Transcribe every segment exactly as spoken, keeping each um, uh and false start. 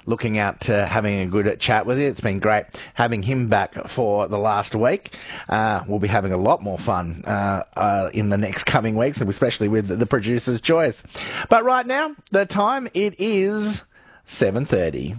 looking out to having a good chat with you. It's been great having him back for the last week. Uh, we'll be having a lot more fun uh, uh, in the next coming weeks, especially with the producer's choice. But right now, the time, it is seven thirty.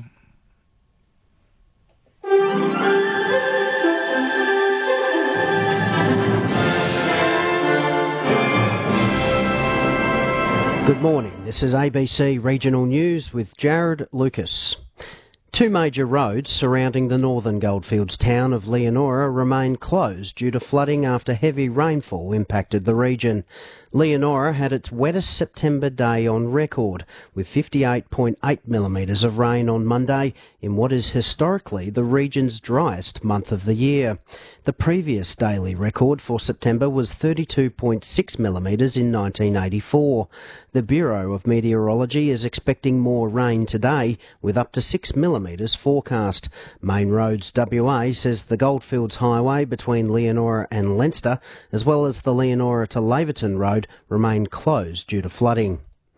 Good morning. This is A B C Regional News with Jared Lucas. Two major roads surrounding the northern goldfields town of Leonora remain closed due to flooding after heavy rainfall impacted the region. Leonora had its wettest September day on record, with fifty-eight point eight millimetres of rain on Monday in what is historically the region's driest month of the year. The previous daily record for September was thirty-two point six millimetres in nineteen eighty-four. The Bureau of Meteorology is expecting more rain today, with up to six millimetres forecast. Main Roads W A says the Goldfields Highway between Leonora and Leinster, as well as the Leonora to Laverton Road, remain closed due to flooding.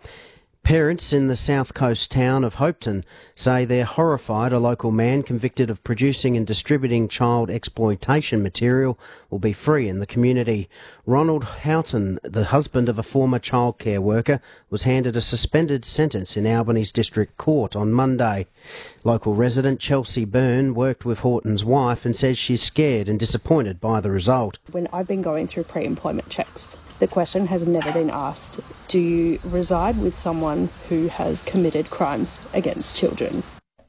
Parents in the south coast town of Hopeton say they're horrified a local man convicted of producing and distributing child exploitation material will be free in the community. Ronald Houghton, the husband of a former childcare worker, was handed a suspended sentence in Albany's District Court on Monday. Local resident Chelsea Byrne worked with Horton's wife and says she's scared and disappointed by the result. When I've been going through pre-employment checks, the question has never been asked, do you reside with someone who has committed crimes against children?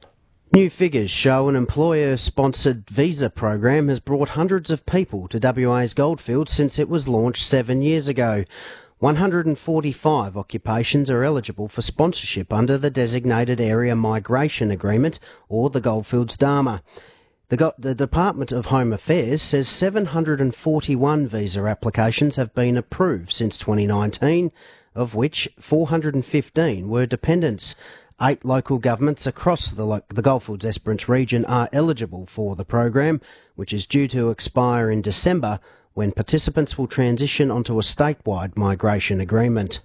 New figures show an employer-sponsored visa program has brought hundreds of people to W A's Goldfields since it was launched seven years ago. one hundred forty-five occupations are eligible for sponsorship under the Designated Area Migration Agreement, or the Goldfields Dharma. The, the Department of Home Affairs says seven hundred forty-one visa applications have been approved since twenty nineteen, of which four hundred fifteen were dependents. Eight local governments across the, the Goldfields Esperance region are eligible for the program, which is due to expire in December, when participants will transition onto a statewide migration agreement.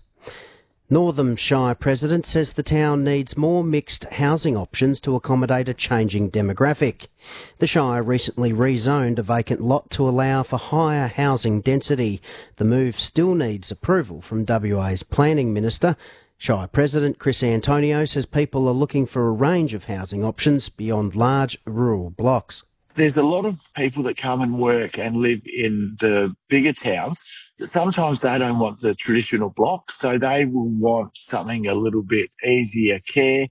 Northam Shire President says the town needs more mixed housing options to accommodate a changing demographic. The Shire recently rezoned a vacant lot to allow for higher housing density. The move still needs approval from W A's Planning Minister. Shire President Chris Antonio says people are looking for a range of housing options beyond large rural blocks. There's a lot of people that come and work and live in the bigger towns. Sometimes they don't want the traditional block, so they will want something a little bit easier care.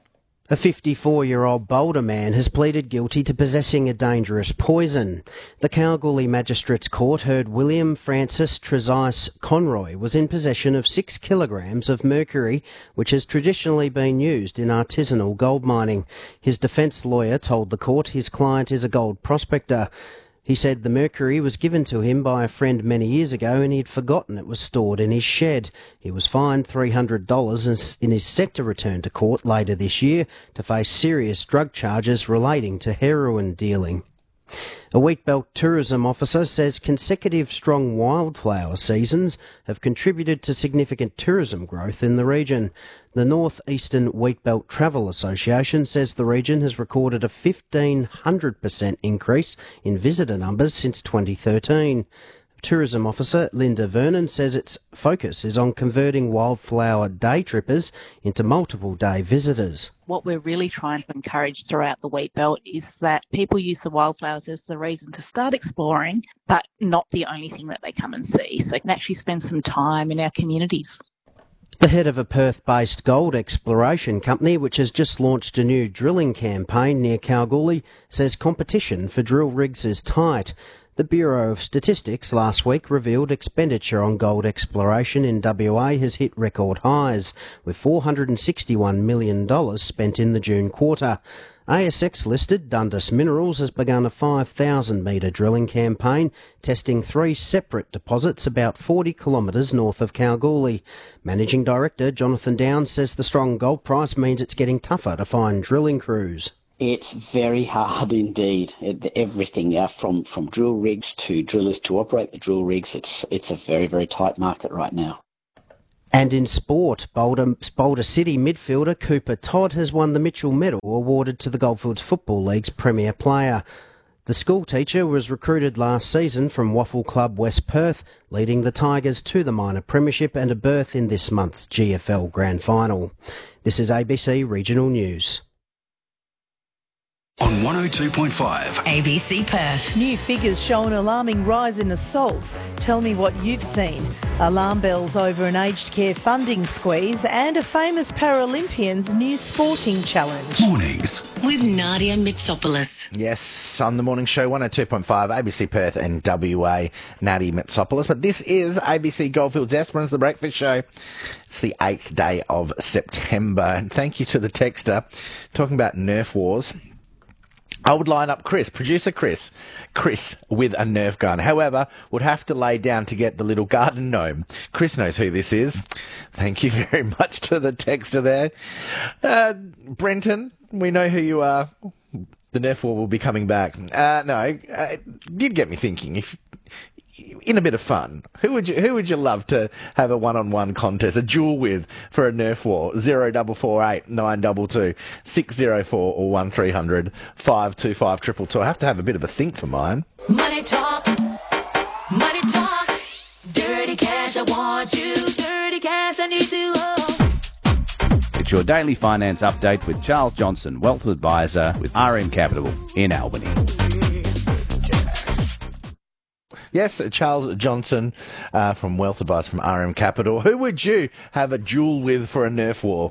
A fifty-four-year-old Boulder man has pleaded guilty to possessing a dangerous poison. The Kalgoorlie Magistrates Court heard William Francis Trezise Conroy was in possession of six kilograms of mercury, which has traditionally been used in artisanal gold mining. His defence lawyer told the court his client is a gold prospector. He said the mercury was given to him by a friend many years ago and he'd forgotten it was stored in his shed. He was fined three hundred dollars and is set to return to court later this year to face serious drug charges relating to heroin dealing. A Wheatbelt tourism officer says consecutive strong wildflower seasons have contributed to significant tourism growth in the region. The North Eastern Wheatbelt Travel Association says the region has recorded a fifteen hundred percent increase in visitor numbers since twenty thirteen. Tourism officer Linda Vernon says its focus is on converting wildflower day trippers into multiple day visitors. What we're really trying to encourage throughout the wheat belt is that people use the wildflowers as the reason to start exploring, but not the only thing that they come and see. So they can actually spend some time in our communities. The head of a Perth-based gold exploration company, which has just launched a new drilling campaign near Kalgoorlie, says competition for drill rigs is tight. The Bureau of Statistics last week revealed expenditure on gold exploration in W A has hit record highs, with four hundred sixty-one million dollars spent in the June quarter. A S X-listed Dundas Minerals has begun a five thousand metre drilling campaign, testing three separate deposits about forty kilometres north of Kalgoorlie. Managing Director Jonathan Downs says the strong gold price means it's getting tougher to find drilling crews. It's very hard indeed. Everything uh, from, from drill rigs to drillers to operate the drill rigs, it's it's a very, very tight market right now. And in sport, Boulder, Boulder City midfielder Cooper Todd has won the Mitchell Medal awarded to the Goldfields Football League's premier player. The school teacher was recruited last season from Waffle Club West Perth, leading the Tigers to the minor premiership and a berth in this month's G F L Grand Final. This is A B C Regional News. On one oh two point five. A B C Perth. New figures show an alarming rise in assaults. Tell me what you've seen. Alarm bells over an aged care funding squeeze and a famous Paralympian's new sporting challenge. Mornings. With Nadia Mitsopoulos. Yes, on the morning show, one oh two point five, A B C Perth and W A, Nadia Mitsopoulos. But this is A B C Goldfields Esperance, the breakfast show. It's the eighth day of September. And thank you to the texter talking about Nerf wars. I would line up Chris, producer Chris, Chris with a Nerf gun. However, would have to lay down to get the little garden gnome. Chris knows who this is. Thank you very much to the texter there. Uh, Brenton, we know who you are. The Nerf war will be coming back. Uh, no, uh, you'd get me thinking. If in a bit of fun, who would you who would you love to have a one-on-one contest, a duel with for a Nerf war? Zero double four eight nine double two six zero four or one three hundred five two five triple two. I have to have a bit of a think for mine. Money talks, money talks, dirty cash. I want you, dirty cash. I need you. Oh. It's your daily finance update with Charles Johnson, Wealth Advisor with R M Capital in Albany. Yes, Charles Johnson uh, from Wealth Advice from R M Capital. Who would you have a duel with for a Nerf war?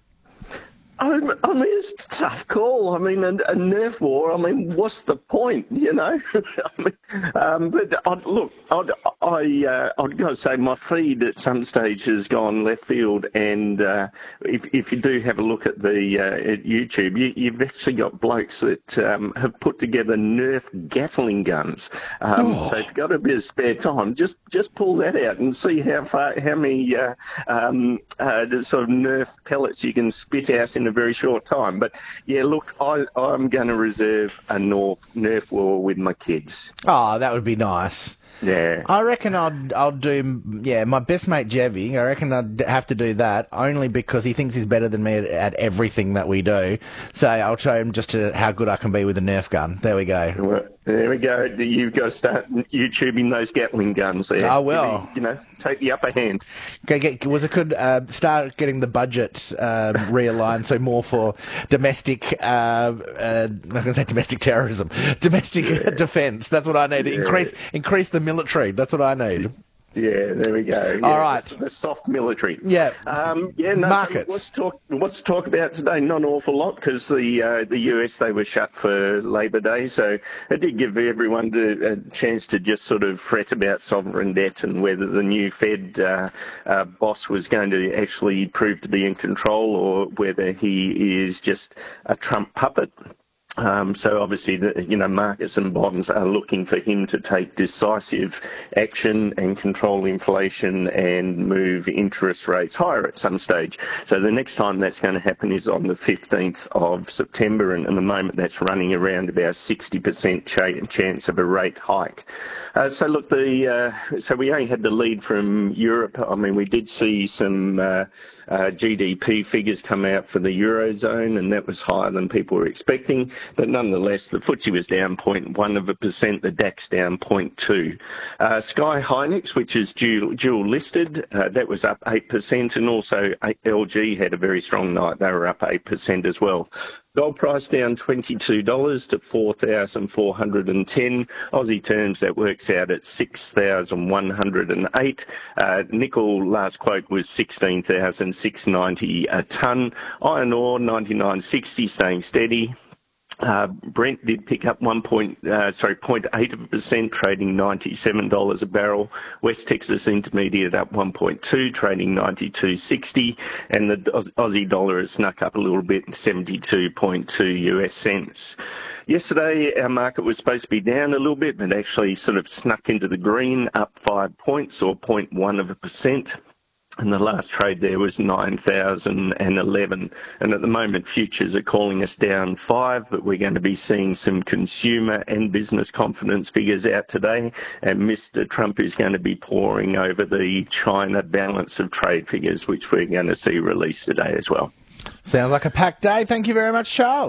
I mean, it's a tough call. I mean, a, a Nerf war, I mean, what's the point, you know? I mean, um, but I'd, look, I'd, I, uh, I'd go say my feed at some stage has gone left field, and uh, if, if you do have a look at the uh, at YouTube, you, you've actually got blokes that um, have put together Nerf Gatling guns. Um, oh. So if you've got a bit of spare time, just just pull that out and see how far, how many uh, um, uh, sort of Nerf pellets you can spit out in a very short time. But yeah, look, I, I'm going to reserve a Nerf, Nerf war with my kids. Oh, that would be nice. Yeah. I reckon I'd, I'll do, yeah, my best mate Jevy, I reckon I'd have to do that only because he thinks he's better than me at, at everything that we do. So I'll show him just to how good I can be with a Nerf gun. There we go. Well, there we go. You've got to start YouTubing those Gatling guns there. I will. You know, take the upper hand. Okay, get, was it could uh, start getting the budget uh, realigned, so more for domestic, uh, uh, I'm not going to say domestic terrorism, domestic yeah. defence. That's what I need. Yeah. Increase, increase the military. That's what I need. Yeah, there we go. Yeah, all right, the, the soft military. Yeah, um, yeah. No, markets. What's talk? What's talk about today? Not an awful lot because the uh, the U S they were shut for Labor Day, so it did give everyone to, a chance to just sort of fret about sovereign debt and whether the new Fed uh, uh, boss was going to actually prove to be in control or whether he is just a Trump puppet. Um, so obviously, the, you know, markets and bonds are looking for him to take decisive action and control inflation and move interest rates higher at some stage. So the next time that's going to happen is on the fifteenth of September, and at the moment that's running around about sixty percent ch- chance of a rate hike. Uh, so look, the uh, so we only had the lead from Europe. I mean, we did see some uh, uh, G D P figures come out for the Eurozone, and that was higher than people were expecting. But nonetheless, the F T S E was down zero point one of a percent, the DAX down zero point two. Uh, Sky Hynix, which is dual, dual listed, uh, that was up eight percent, and also L G had a very strong night. They were up eight percent as well. Gold price down twenty-two dollars to four thousand four hundred ten. Aussie terms, that works out at six thousand one hundred eight. Uh, nickel, last quote was sixteen thousand six hundred ninety a tonne. Iron ore, ninety-nine sixty, staying steady. Uh, Brent did pick up one point, uh, sorry, zero point eight of a percent, trading ninety-seven dollars a barrel. West Texas Intermediate up one point two, trading ninety-two sixty, and the Aussie dollar has snuck up a little bit, seventy-two point two U S cents. Yesterday, our market was supposed to be down a little bit, but actually sort of snuck into the green, up five points or zero point one of a percent. And the last trade there was nine thousand eleven. And at the moment, futures are calling us down five, but we're going to be seeing some consumer and business confidence figures out today. And Mister Trump is going to be poring over the China balance of trade figures, which we're going to see released today as well. Sounds like a packed day. Thank you very much, Charles.